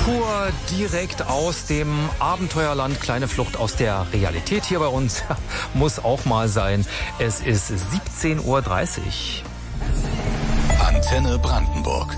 Pur direkt aus dem Abenteuerland. Kleine Flucht aus der Realität hier bei uns. Muss auch mal sein. Es ist 17:30 Uhr. Antenne Brandenburg.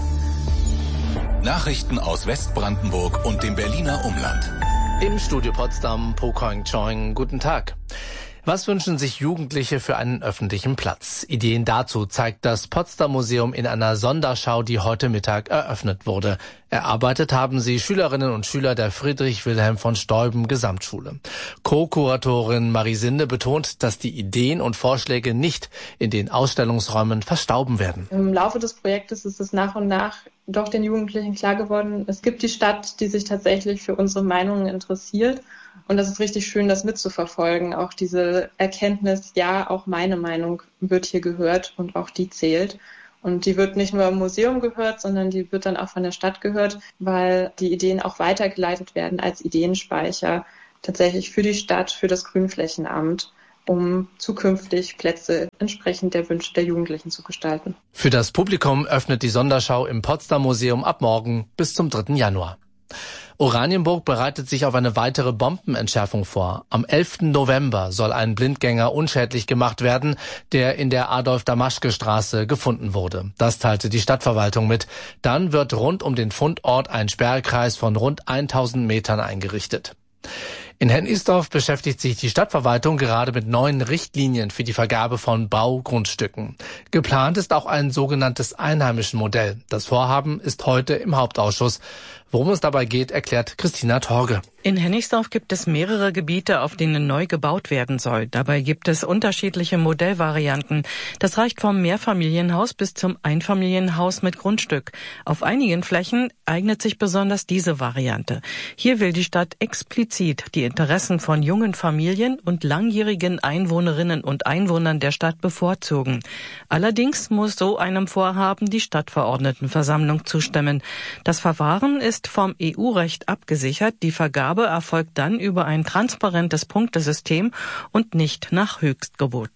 Nachrichten aus Westbrandenburg und dem Berliner Umland. Im Studio Potsdam, Po Koing Choing, guten Tag. Was wünschen sich Jugendliche für einen öffentlichen Platz? Ideen dazu zeigt das Potsdam Museum in einer Sonderschau, die heute Mittag eröffnet wurde. Erarbeitet haben sie Schülerinnen und Schüler der Friedrich Wilhelm von Steuben Gesamtschule. Co-Kuratorin Marie Sinde betont, dass die Ideen und Vorschläge nicht in den Ausstellungsräumen verstauben werden. Im Laufe des Projektes ist es nach und nach doch den Jugendlichen klar geworden, es gibt die Stadt, die sich tatsächlich für unsere Meinungen interessiert. Und das ist richtig schön, das mitzuverfolgen. Auch diese Erkenntnis, ja, auch meine Meinung wird hier gehört und auch die zählt. Und die wird nicht nur im Museum gehört, sondern die wird dann auch von der Stadt gehört, weil die Ideen auch weitergeleitet werden als Ideenspeicher tatsächlich für die Stadt, für das Grünflächenamt, um zukünftig Plätze entsprechend der Wünsche der Jugendlichen zu gestalten. Für das Publikum öffnet die Sonderschau im Potsdam Museum ab morgen bis zum 3. Januar. Oranienburg bereitet sich auf eine weitere Bombenentschärfung vor. Am 11. November soll ein Blindgänger unschädlich gemacht werden, der in der Adolf-Damaschke-Straße gefunden wurde. Das teilte die Stadtverwaltung mit. Dann wird rund um den Fundort ein Sperrkreis von rund 1000 Metern eingerichtet. In Hennigsdorf beschäftigt sich die Stadtverwaltung gerade mit neuen Richtlinien für die Vergabe von Baugrundstücken. Geplant ist auch ein sogenanntes Einheimischen-Modell. Das Vorhaben ist heute im Hauptausschuss. Worum es dabei geht, erklärt Christina Torge. In Hennigsdorf gibt es mehrere Gebiete, auf denen neu gebaut werden soll. Dabei gibt es unterschiedliche Modellvarianten. Das reicht vom Mehrfamilienhaus bis zum Einfamilienhaus mit Grundstück. Auf einigen Flächen eignet sich besonders diese Variante. Hier will die Stadt explizit die Interessen von jungen Familien und langjährigen Einwohnerinnen und Einwohnern der Stadt bevorzugen. Allerdings muss so einem Vorhaben die Stadtverordnetenversammlung zustimmen. Das Verfahren ist vom EU-Recht abgesichert. Die Vergabe erfolgt dann über ein transparentes Punktesystem und nicht nach Höchstgebot.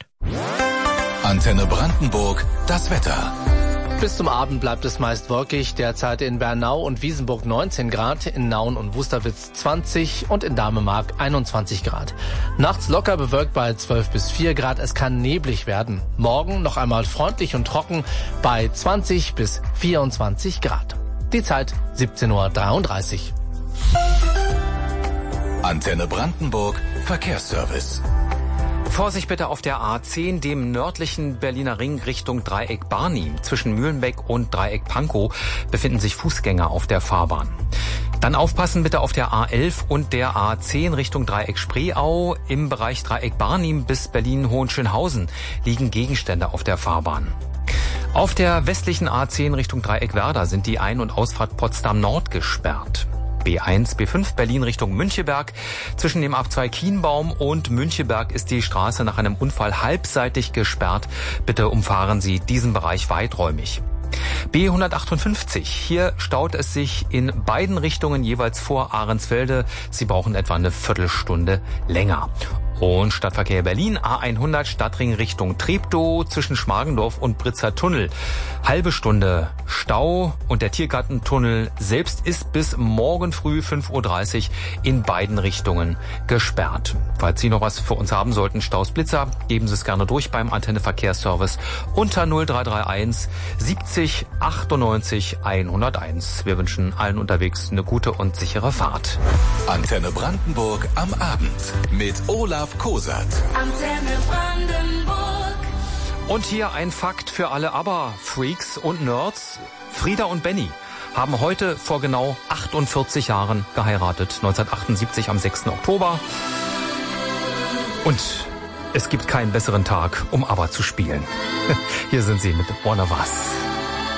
Antenne Brandenburg, das Wetter. Bis zum Abend bleibt es meist wolkig, derzeit in Bernau und Wiesenburg 19 Grad, in Nauen und Wusterwitz 20 und in Damemark 21 Grad. Nachts locker bewölkt bei 12 bis 4 Grad, es kann neblig werden. Morgen noch einmal freundlich und trocken bei 20 bis 24 Grad. Die Zeit 17:33 Uhr. Antenne Brandenburg, Verkehrsservice. Vorsicht bitte auf der A10, dem nördlichen Berliner Ring Richtung Dreieck Barnim. Zwischen Mühlenbeck und Dreieck Pankow befinden sich Fußgänger auf der Fahrbahn. Dann aufpassen bitte auf der A11 und der A10 Richtung Dreieck Spreeau. Im Bereich Dreieck Barnim bis Berlin-Hohenschönhausen liegen Gegenstände auf der Fahrbahn. Auf der westlichen A10 Richtung Dreieck Werder sind die Ein- und Ausfahrt Potsdam Nord gesperrt. B1, B5 Berlin Richtung Müncheberg. Zwischen dem Abzweig Kienbaum und Müncheberg ist die Straße nach einem Unfall halbseitig gesperrt. Bitte umfahren Sie diesen Bereich weiträumig. B158. Hier staut es sich in beiden Richtungen jeweils vor Ahrensfelde. Sie brauchen etwa eine Viertelstunde länger. Und Stadtverkehr Berlin, A100 Stadtring Richtung Treptow zwischen Schmargendorf und Britzer Tunnel. Halbe Stunde Stau und der Tiergartentunnel selbst ist bis morgen früh 5:30 Uhr in beiden Richtungen gesperrt. Falls Sie noch was für uns haben sollten, Staus, Blitzer, geben Sie es gerne durch beim Antenne Verkehrsservice unter 0331 70 98 101. Wir wünschen allen unterwegs eine gute und sichere Fahrt. Antenne Brandenburg am Abend mit Olaf Kosat. Antenne Brandenburg. Und hier ein Fakt für alle ABBA-Freaks und Nerds. Frieda und Benny haben heute vor genau 48 Jahren geheiratet. 1978 am 6. Oktober. Und es gibt keinen besseren Tag, um ABBA zu spielen. Hier sind sie mit One of Us.